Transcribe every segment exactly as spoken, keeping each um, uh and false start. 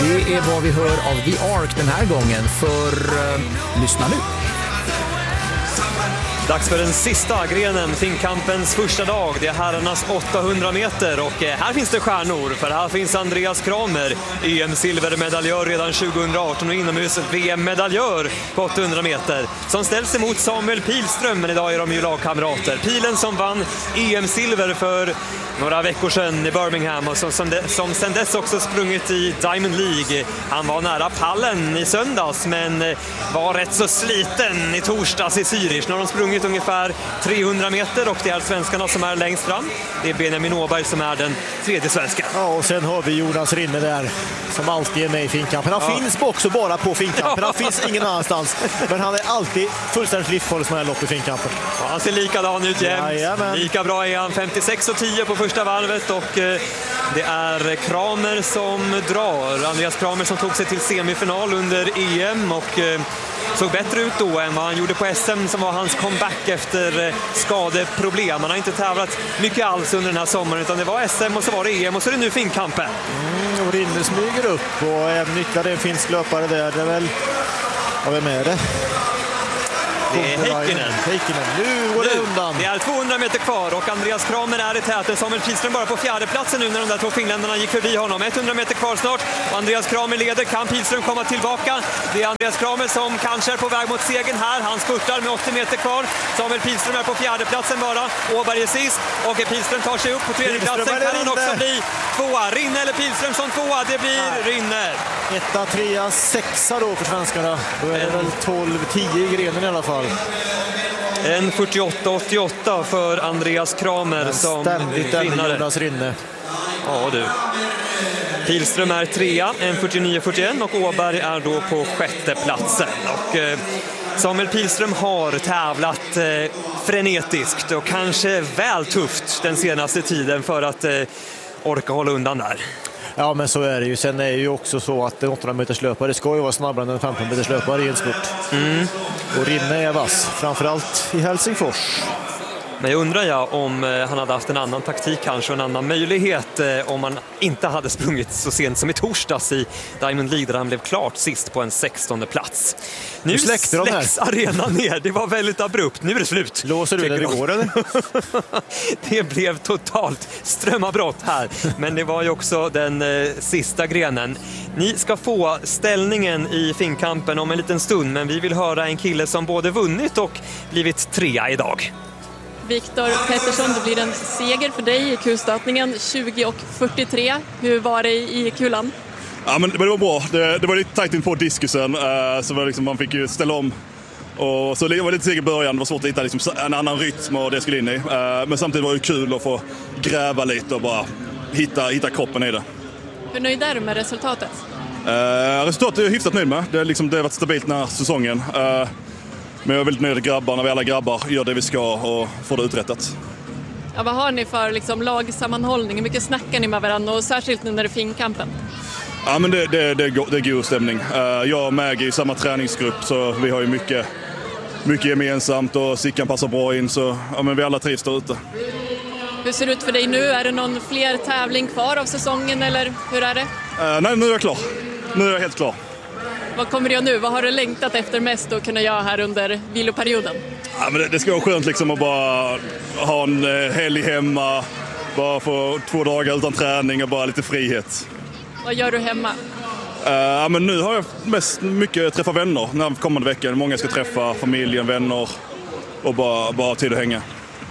Det är vad vi hör av The Ark den här gången, för uh, lyssna nu. Dags för den sista grenen, Finnkampens första dag. Det är herrarnas åttahundra meter och här finns det stjärnor. För här finns Andreas Kramer, E M-silvermedaljör redan tjugohundraarton och inomhus V M-medaljör på åttahundra meter. Som ställs emot Samuel Pilström, men idag är de ju lagkamrater. Pilen som vann E M-silver för några veckor sedan i Birmingham och som, som, de, som sen dess också sprungit i Diamond League. Han var nära pallen i söndags men var rätt så sliten i torsdags i Zürich. Nu har de sprungit ungefär trehundra meter och det är svenskarna som är längst fram. Det är Benjamin Åberg som är den tredje svenska. Ja, och sen har vi Jonas Rinne där som alltid är med i Finnkampen. Han ja. finns också bara på Finnkampen. Han finns ingen annanstans. Men han är alltid fullständigt livsfarlig som är lopp i Finnkampen. Ja, han ser likadan ut jämt. Jajamän. Lika bra är han. femtiosex och tio på första varvet och eh, det är Kramer som drar. Andreas Kramer som tog sig till semifinal under E M och eh, såg bättre ut då än vad han gjorde på S M som var hans comeback efter skadeproblem. Han har inte tävlat mycket alls under den här sommaren utan det var S M och så var det E M och så är det nu Finnkampen. Mm, och Rinne smyger upp och även nyttjar en finsk löpare där. Det är väl... Ja, vem är det? Det är Heikkinen. Heikkinen. Nu går det nu, undan. Det är tvåhundra meter kvar och Andreas Kramer är i täten. Samuel Pilström bara på fjärde platsen nu när de där två finländarna gick förbi honom. hundra meter kvar snart och Andreas Kramer leder. Kan Pilström komma tillbaka? Det är Andreas Kramer som kanske är på väg mot segern här. Han skuttar med åttio meter kvar. Samuel Pilström är på fjärde platsen bara. Åberg är sist och Pilström tar sig upp på tredje platsen. Kan han också bli tvåa? Rinne eller Pilström som tvåa? Det blir Nej. Rinne. Etta, trea, sexa då för svenskarna. Då är det väl tolv tio i grenen i alla fall. En fyrtioåtta åttioåtta för Andreas Kramer Men som ständigt vinnare. Jonas Rinne. Ja du. Pilström är trea, en fyrtionio fyrtioett och Åberg är då på sjätte platsen. Och eh, Samuel Pilström har tävlat eh, frenetiskt och kanske väl tufft den senaste tiden för att eh, orka hålla undan där. Ja, men så är det ju. Sen är det ju också så att en åttahundra meters löpare ska ju vara snabbare än en femton meters löpare i en spurt. Mm. Och Rinne är vass, framförallt i Helsingfors. Men jag undrar jag om han hade haft en annan taktik kanske, en annan möjlighet om han inte hade sprungit så sent som i torsdags i Diamond League där han blev klart sist på en sextonde plats. Nu, nu släcks arenan ner, det var väldigt abrupt, nu är det slut. Låser du det går eller? Det blev totalt strömavbrott här, men det var ju också den eh, sista grenen. Ni ska få ställningen i Finnkampen om en liten stund, men vi vill höra en kille som både vunnit och blivit trea idag. Viktor Pettersson, det blir en seger för dig i kulstötningen, tjugo och fyrtiotre. Hur var det i kulan? Ja, men det var bra. Det, det var lite tajt in på diskusen, uh, så var liksom, man fick ju ställa om. Och så det var lite seg i början, det var svårt att hitta liksom en annan rytm och det skulle in i. Uh, men samtidigt var det kul att få gräva lite och bara hitta, hitta kroppen i det. Hur nöjd är du med resultatet? Uh, resultatet är jag hyfsat nöjd med. Det har liksom, det varit stabilt den här säsongen. Uh, Men jag är väldigt nöjd med grabbar, när vi alla grabbar gör det vi ska och får det uträttat. Ja, vad har ni för liksom, lagsammanhållning? Hur mycket snackar ni med varandra och särskilt nu när det är Finnkampen? Ja, men det, det, det, det är god stämning. Jag och Maggie är i samma träningsgrupp så vi har ju mycket, mycket gemensamt och Sickan passar bra in så ja, men vi alla trivs där ute. Hur ser det ut för dig nu? Är det någon fler tävling kvar av säsongen eller hur är det? Uh, nej, nu är jag klar. Nu är jag helt klar. Vad kommer du nu? Vad har du längtat efter mest att kunna göra här under viloperioden? Ja, men det, det ska vara skönt liksom att bara ha en helg hemma, bara få två dagar utan träning och bara lite frihet. Vad gör du hemma? Uh, ja, men nu har jag mest mycket träffa vänner den kommande veckan. Många ska träffa familjen, vänner och bara, bara tid att hänga.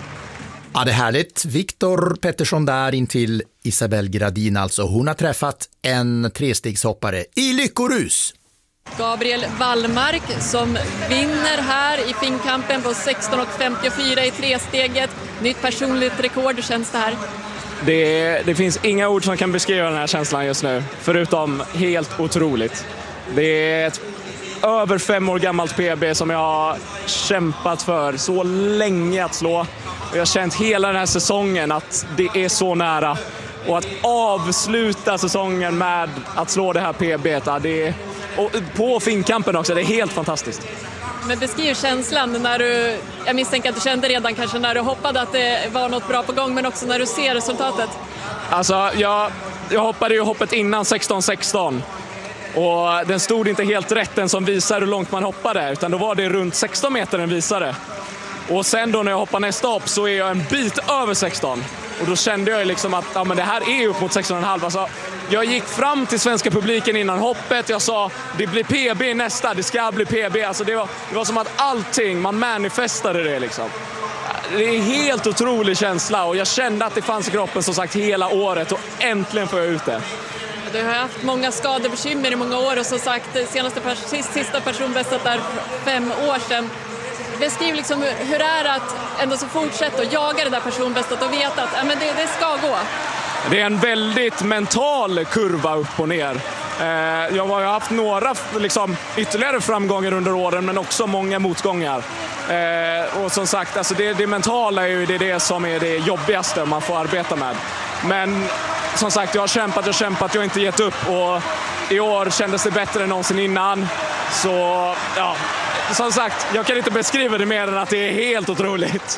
Ja, det är härligt. Viktor Pettersson där in till Isabelle Gradin alltså. Hon har träffat en trestegshoppare i lyckorus. Gabriel Wallmark som vinner här i Finnkampen på sexton och femtiofyra i tresteget. Nytt personligt rekord, hur känns det här? Det, det finns inga ord som kan beskriva den här känslan just nu, förutom helt otroligt. Det är ett över fem år gammalt P B som jag har kämpat för så länge att slå. Och jag har känt hela den här säsongen att det är så nära. Och att avsluta säsongen med att slå det här P B, det är, och på Finnkampen också, det är helt fantastiskt. Men beskriv känslan när du, jag misstänker att du kände redan kanske när du hoppade att det var något bra på gång, men också när du ser resultatet. Alltså, jag, jag hoppade ju hoppet innan sexton sexton Och den stod inte helt rätt, den som visar hur långt man hoppade, utan då var det runt sexton meter den visade. Och sen då när jag hoppar nästa hopp så är jag en bit över sexton. Och då kände jag liksom att ja, men det här är upp mot sexton komma fem. Alltså, jag gick fram till svenska publiken innan hoppet. Jag sa, det blir P B nästa, det ska bli P B. Alltså, det, var, det var som att allting, man manifestade det liksom. Det är en helt otrolig känsla och jag kände att det fanns i kroppen som sagt hela året och äntligen får jag ut det. Du har haft många skadebekymmer i många år och som sagt senaste, sista personbästet där fem år sedan. Beskriv liksom hur det är att ändå så fortsätta och jaga det där personbästet och veta att ja, men det, det ska gå. Det är en väldigt mental kurva upp och ner. Jag har haft några liksom, ytterligare framgångar under åren men också många motgångar. Och som sagt, alltså det, det mentala är ju det, det som är det jobbigaste man får arbeta med. Men som sagt, jag har kämpat och kämpat, jag har inte gett upp och i år kändes det bättre än någonsin innan. Så ja, som sagt, jag kan inte beskriva det mer än att det är helt otroligt.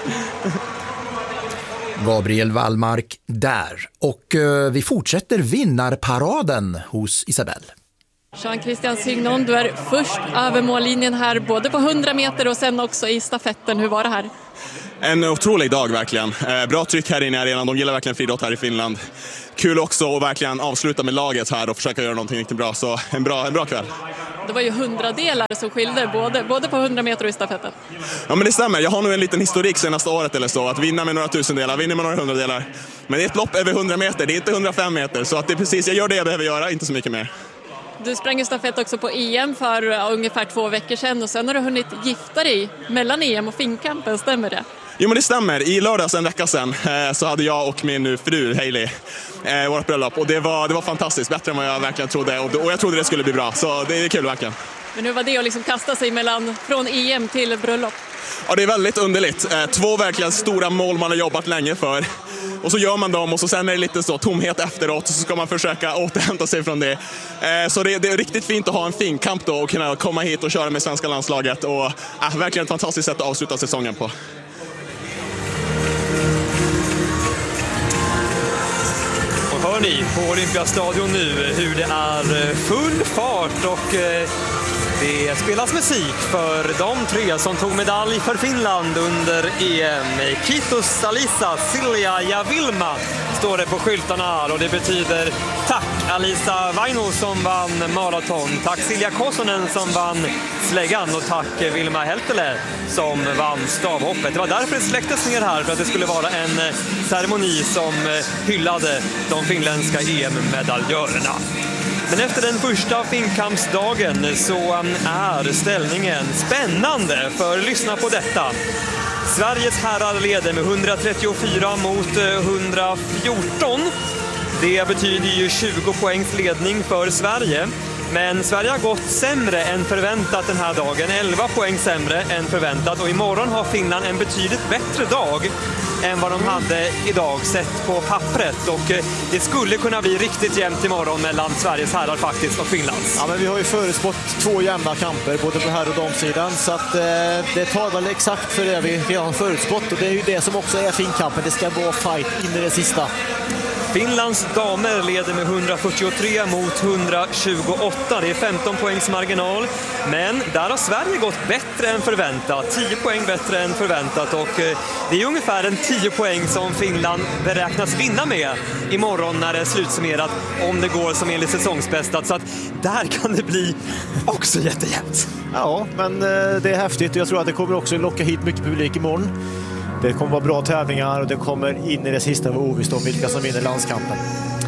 Gabriel Wallmark där. Och eh, vi fortsätter vinnarparaden hos Isabelle. Jean-Christian Signon, du är först över mållinjen här både på hundra meter och sen också i stafetten. Hur var det här? En otrolig dag verkligen. Eh, bra tryck här inne i arenan. De gillar verkligen friidrott här i Finland. Kul också att verkligen avsluta med laget här och försöka göra någonting riktigt bra. Så en bra, en bra kväll. Det var ju hundradelar som skilde både, både på hundra meter och i stafetten. Ja men det stämmer. Jag har nog en liten historik senaste året eller så. Att vinna med några tusendelar, vinna med några hundradelar. Men det är ett lopp över hundra meter, det är inte hundrafem meter. Så att det är precis, jag gör det jag behöver göra, inte så mycket mer. Du sprang ju stafett också på E M för uh, ungefär två veckor sedan och sen har du hunnit gifta dig mellan E M och Finnkampen, stämmer det? Jo men det stämmer. I lördags en vecka sedan eh, så hade jag och min nu fru Hailey eh, vårt bröllop och det var, det var fantastiskt, bättre än vad jag verkligen trodde och, och jag trodde det skulle bli bra, så det är kul verkligen. Men hur var det att liksom kasta sig mellan, från E M till bröllop? Ja, det är väldigt underligt. Eh, två verkligen stora mål man har jobbat länge för. Och så gör man dem och så sen är det lite så tomhet efteråt och så ska man försöka återhämta sig från det. Eh, så det, det är riktigt fint att ha en fin kamp då och kunna komma hit och köra med svenska landslaget. Och eh, verkligen ett fantastiskt sätt att avsluta säsongen på. Och hör ni på Olympiastadion nu hur det är full fart och eh, det spelas musik för de tre som tog medalj för Finland under E M. Kiitos Alisa, Silja ja Vilma står det på skyltarna här och det betyder tack Alisa Vaino som vann maraton, tack Silja Kosonen som vann släggan och tack Vilma Heltele som vann stavhoppet. Det var därför det släcktes ner här, för att det skulle vara en ceremoni som hyllade de finländska E M-medaljörerna. Men efter den första finnkampsdagen så är ställningen spännande, för lyssna på detta. Sveriges herrar leder med hundratrettiofyra mot hundrafjorton. Det betyder ju tjugo poängs ledning för Sverige. Men Sverige har gått sämre än förväntat den här dagen. elva poäng sämre än förväntat. Och imorgon har Finland en betydligt bättre dag än vad de hade idag sett på pappret. Och det skulle kunna bli riktigt jämnt imorgon mellan Sveriges herrar faktiskt och Finlands. Ja, men vi har ju förutspått två jämna kamper både på herr- och damsidan. Så att, eh, det tar väl exakt för det vi redan förutspått. Och det är ju det som också är Finnkampen. Det ska vara fight in i det sista. Finlands damer leder med hundrafyrtiotre mot hundratjugoåtta. Det är femton poängs marginal. Men där har Sverige gått bättre än förväntat. tio poäng bättre än förväntat. Och det är ungefär en tio poäng som Finland beräknas vinna med imorgon när det är slutsummerat, om det går som enligt säsongsbästat. Så att där kan det bli också jättejämnt. Ja, men det är häftigt. Jag tror att det kommer också locka hit mycket publik imorgon. Det kommer vara bra tävlingar och det kommer in i det sista vara ovisst om vilka som vinner landskampen.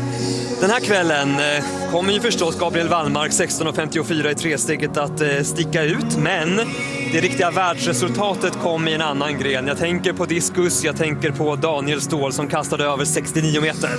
Den här kvällen kommer ju förstås Gabriel Wallmark sexton och femtiofyra i tresteget att sticka ut, men det riktiga världsresultatet kom i en annan gren. Jag tänker på diskus, jag tänker på Daniel Ståhl som kastade över sextionio meter.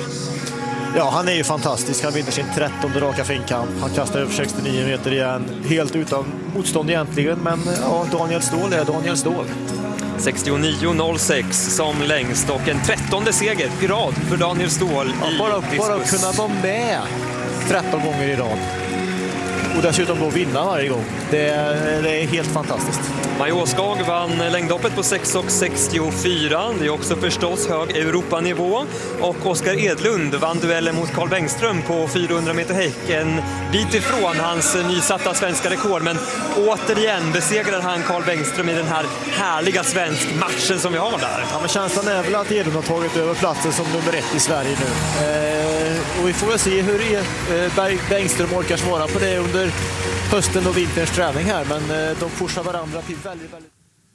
Ja, han är ju fantastisk. Han vinner sin trettonde raka finnkamp. Han kastar över sextionio meter igen, helt utan motstånd egentligen, men ja, Daniel Ståhl är Daniel Ståhl. sextionio noll sex som längst och en trettonde seger i rad för Daniel Ståhl. Ja, i bara, diskus. bara kunna vara med tretton gånger i rad. och dessutom då vinna varje gång. Det är, det är helt fantastiskt. Maja Åskog vann längdhoppet på sex sextiofyra. Det är också förstås hög Europanivå. Och Oskar Edlund vann duellen mot Carl Bengström på fyrahundra meter häck. En bit ifrån hans nysatta svenska rekord. Men återigen besegrar han Carl Bengström i den här härliga svensk matchen som vi har där. Ja, men känslan är väl att Edlund har tagit över platsen som nummer ett i Sverige nu. Eh, och vi får väl se hur eh, Bengström orkar svara på det under hösten och vinterns träning här. Men eh, de pushar varandra till väldigt, väldigt...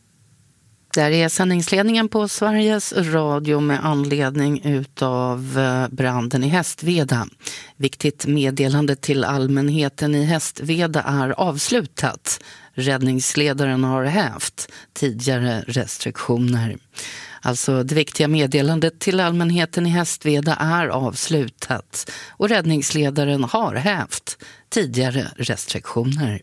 Där är sändningsledningen på Sveriges Radio med anledning utav branden i Hästveda. Viktigt meddelande till allmänheten i Hästveda är avslutat. Räddningsledaren har hävt tidigare restriktioner. Alltså det viktiga meddelandet till allmänheten i Hästveda är avslutat och räddningsledaren har hävt tidigare restriktioner.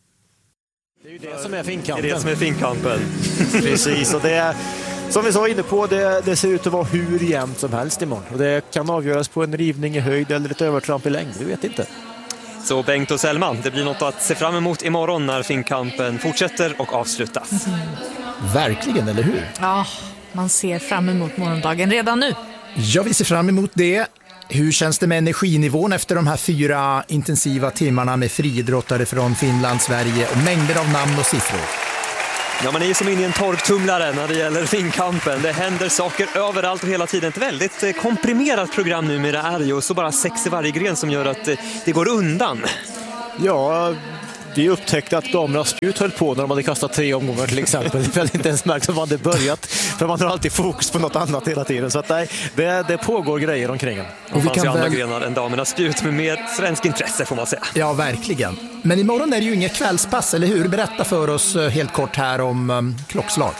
Det är ju det som är finkampen. Det är det som är finkampen. Precis, och det är, som vi sa inne på, det, det ser ut att vara hur jämnt som helst imorgon. Och det kan avgöras på en rivning i höjd eller ett övertramp i längd, du vet inte. Så Bengt och Selma, det blir något att se fram emot imorgon när finkampen fortsätter och avslutas. Mm. Verkligen, eller hur? Ja, man ser fram emot morgondagen redan nu. Ja, vi ser fram emot det. Hur känns det med energinivån efter de här fyra intensiva timmarna med friidrottare från Finland, Sverige och mängder av namn och siffror? Ja, man är ju som inne i en torktumlare när det gäller finkampen. Det händer saker överallt och hela tiden. Ett väldigt komprimerat program nu med det är ju och så bara sex i varje gren som gör att det går undan. Ja, vi upptäckte att damernas spjut höll på när de hade kastat tre omgångar till exempel. Det är inte ens märkt som man hade börjat. För man har alltid fokus på något annat hela tiden. Så att nej, det, det pågår grejer omkring en. Och vi kan andra väl... grenar än damernas spjut med mer svensk intresse får man säga. Ja, verkligen. Men imorgon är det ju inget kvällspass, eller hur? Berätta för oss helt kort här om um, klockslag.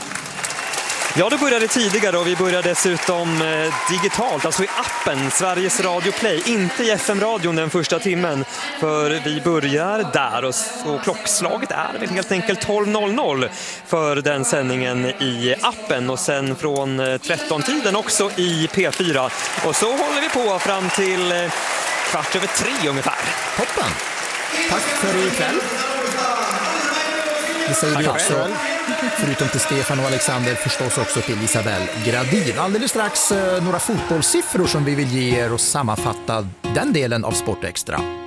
Ja, det började tidigare och vi började dessutom eh, digitalt, alltså i appen Sveriges Radio Play, inte i F M-radion den första timmen, för vi börjar där och, och klockslaget är väl helt enkelt tolv noll noll för den sändningen i appen och sen från eh, tretton-tiden också i P fyra och så håller vi på fram till eh, kvart över tre ungefär. Toppen! Tack för ikväll. Det säger vi också, förutom till Stefan och Alexander, förstås också till Isabel Gradin. Alldeles strax eh, några fotbollssiffror som vi vill ge er och sammanfatta den delen av Sport Extra.